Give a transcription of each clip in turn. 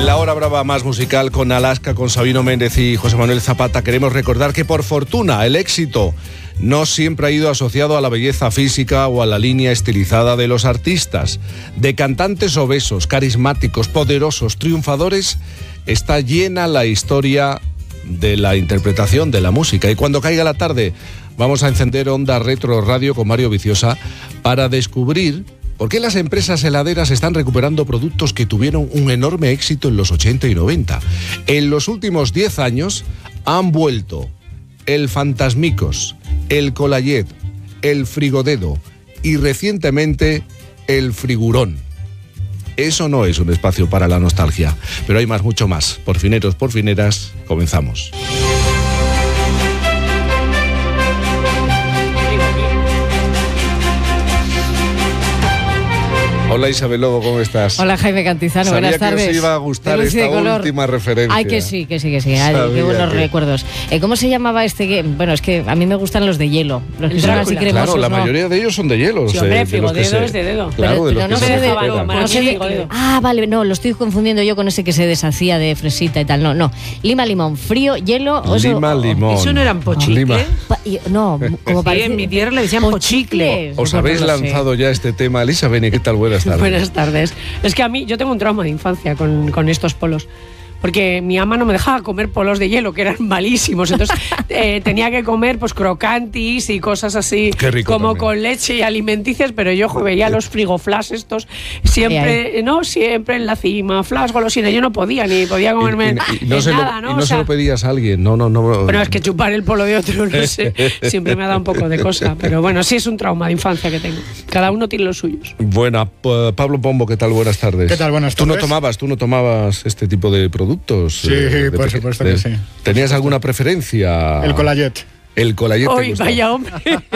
En la hora brava más musical con Alaska, con Sabino Méndez y José Manuel Zapata, queremos recordar que por fortuna el éxito no siempre ha ido asociado a la belleza física o a la línea estilizada de los artistas. De cantantes obesos, carismáticos, poderosos, triunfadores, está llena la historia de la interpretación de la música. Y cuando caiga la tarde vamos a encender Onda Retro Radio con Mario Viciosa para descubrir por qué las empresas heladeras están recuperando productos que tuvieron un enorme éxito en los 80 y 90. En los últimos 10 años han vuelto el Fantasmicos, el Colayet, el Frigodedo y recientemente el Frigurón. Eso no es un espacio para la nostalgia, pero hay mucho más. Por fineros, por fineras, comenzamos. Hola Isabel Lobo, ¿cómo estás? Hola Jaime Cantizano, buenas tardes. Sabía que os iba a gustar esta última referencia. Ay, que sí. Ay, qué buenos recuerdos. ¿Cómo se llamaba este? Bueno, es que a mí me gustan los de hielo. Los que son así cremosos. Claro, la mayoría de ellos son de hielo. Sí, hombre, Frigodedo es de dedo. Claro, pero no sé de... Ah, vale, no, lo estoy confundiendo yo con ese que se deshacía de fresita y tal. No. Lima, limón, frío, hielo. Lima, limón. ¿Eso no eran pochicles? No, como parecía. En mi tierra le decían pochicle. ¿Os habéis lanzado ya este tema? Elisa Beni, ¿qué tal? Buenas tardes. Buenas tardes. Es que yo tengo un trauma de infancia con estos polos. Porque mi ama no me dejaba comer polos de hielo, que eran malísimos. Entonces tenía que comer pues crocantis y cosas así, como también, con leche y alimenticias. Pero yo veía los frigoflash estos siempre, siempre en la cima, flash, golosina. Yo no podía, ni podía comerme nada, ¿no? Y no se lo pedías a alguien, no. Bueno, es que chupar el polo de otro, no sé, siempre me ha dado un poco de cosa. Pero bueno, sí es un trauma de infancia que tengo. Cada uno tiene los suyos. Bueno, Pablo Pombo, ¿qué tal? Buenas tardes. ¿Qué tal? Buenas tardes. Tú no tomabas este tipo de productos. Sí, por supuesto que sí. ¿Tenías alguna preferencia? El Colayet. El Colayet. ¡Uy, vaya hombre!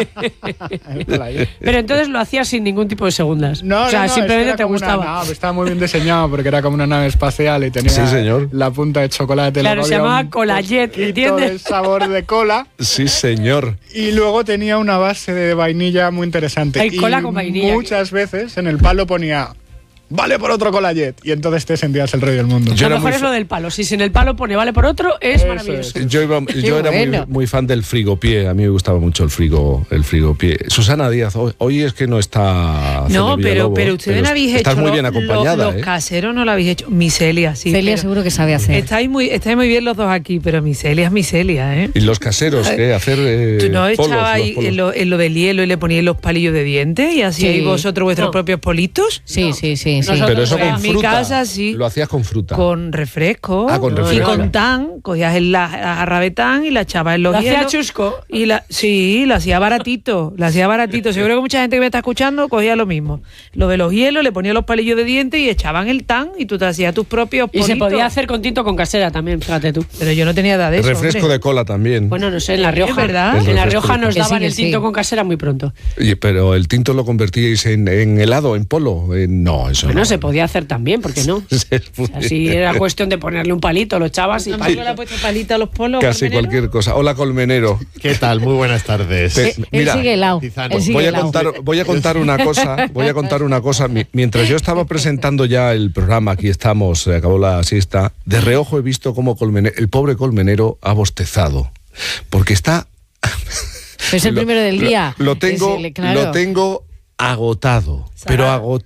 Pero entonces lo hacías sin ningún tipo de segundas. No, simplemente te gustaba. Estaba muy bien diseñado porque era como una nave espacial y tenía la punta de chocolate. Claro, se llamaba Colayet, ¿entiendes? El sabor de cola. Sí, señor. Y luego tenía una base de vainilla muy interesante. Hay cola con vainilla. Muchas veces en el palo ponía... Vale por otro Colayet. Y entonces te sentías el rey del mundo. Lo mejor es lo del palo. Si en el palo pone vale por otro, es maravilloso. Yo era muy fan del frigopié. A mí me gustaba mucho el frigopié. Susana Díaz, hoy es que no está... No, pero ustedes no habéis hecho... Estás muy bien acompañada. Los caseros no lo habéis hecho. Miselia, sí. Celia seguro que sabe hacer. Estáis muy bien los dos aquí, pero Miselia es Miselia, ¿eh? ¿Y los caseros qué? Hacer ¿Tú no echabais en lo del hielo y le poníais los palillos de dientes y hacíais vosotros vuestros propios politos? Sí. Pero eso con fruta. En mi casa sí. Lo hacías con fruta. Con refresco. Con refresco. Y con tan, cogías la jarra de tan y la echabas en los hielos. ¿La hacía chusco? Y la hacía baratito. Seguro que mucha gente que me está escuchando cogía lo mismo. Lo de los hielos, le ponía los palillos de dientes y echaban el tan y tú te hacías tus propios politos. Y se podía hacer con tinto con casera también, fíjate tú. Pero yo no tenía edad de eso. Refresco de cola también. Bueno, no sé, en La Rioja. ¿Es verdad? En La Rioja nos daban el tinto con casera muy pronto. Pero el tinto lo convertíais en helado, en polo. No, eso no se podía hacer también, ¿por qué no? Así era cuestión de ponerle un palito, lo echabas y... ¿No le ha puesto palito a los polos? Casi Colmenero? Cualquier cosa. Hola, Colmenero. ¿Qué tal? Muy buenas tardes. Él sigue helado. Voy a contar una cosa. Mientras yo estaba presentando ya el programa, aquí estamos, se acabó la siesta, de reojo he visto cómo el pobre Colmenero ha bostezado. Porque está... Es el primero del día. Lo tengo agotado, pero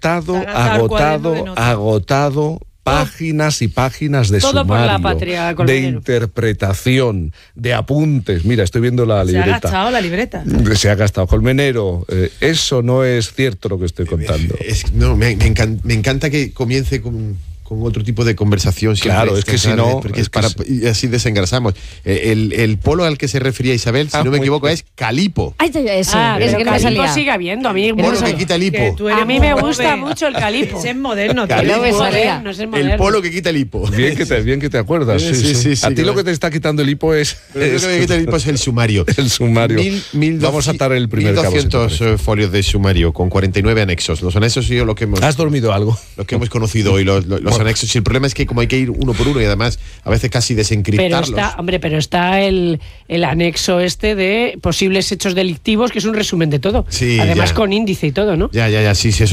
agotado, páginas y páginas de todo sumario, por la patria, de interpretación, de apuntes. Mira, estoy viendo la libreta. Se ha gastado la libreta. Se ha gastado. Colmenero, eso no es cierto lo que estoy contando. Me encanta que comience con otro tipo de conversación. Claro, es que si no... Porque y así desengrasamos. El polo al que se refería Isabel, si no me equivoco, es calipo. Eso, es que no me salía. Sigue habiendo, a mí. El polo que quita el hipo. A mí me gusta mucho el calipo. Es moderno. El polo que quita el hipo. Bien que te acuerdas. Sí. A ti lo que te está quitando el hipo es... Lo que me quita el hipo es el sumario. El sumario. Vamos a atar el primer cabo. 1200 folios de sumario con 49 anexos. Los anexos sí, lo que hemos... ¿Has dormido algo? Lo que hemos conocido hoy, los anexos. Y el problema es que como hay que ir uno por uno y además a veces casi desencriptarlos. Pero está el anexo este de posibles hechos delictivos, que es un resumen de todo. Sí, además con índice y todo, ¿no? Ya, sí, eso